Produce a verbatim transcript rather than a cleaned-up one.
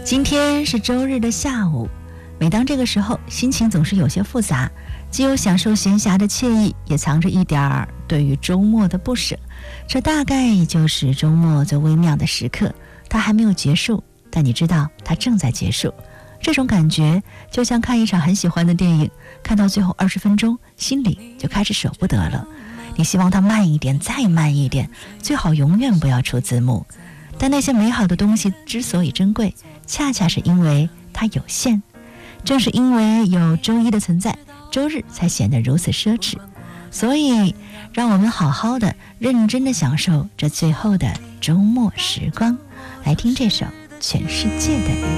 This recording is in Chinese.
今天是周日的下午，每当这个时候，心情总是有些复杂，既有享受闲暇的惬意，也藏着一点儿对于周末的不舍。这大概就是周末最微妙的时刻，它还没有结束，但你知道它正在结束。这种感觉就像看一场很喜欢的电影，看到最后二十分钟，心里就开始舍不得了。你希望它慢一点，再慢一点，最好永远不要出字幕。但那些美好的东西之所以珍贵，恰恰是因为它有限。正是因为有周一的存在，周日才显得如此奢侈。所以让我们好好的认真的享受这最后的周末时光。来听这首全世界的你。